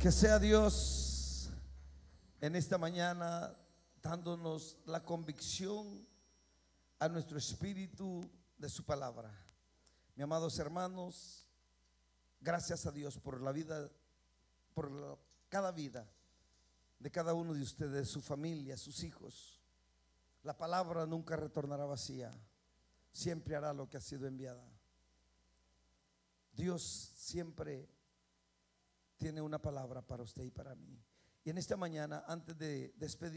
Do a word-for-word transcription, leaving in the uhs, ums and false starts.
Que sea Dios en esta mañana dándonos la convicción a nuestro espíritu de su palabra. Mis amados hermanos, gracias a Dios por la vida, por la, cada vida de cada uno de ustedes, su familia, sus hijos. La palabra nunca retornará vacía, siempre hará lo que ha sido enviada. Dios siempre tiene una palabra para usted y para mí. Y en esta mañana, antes de despedir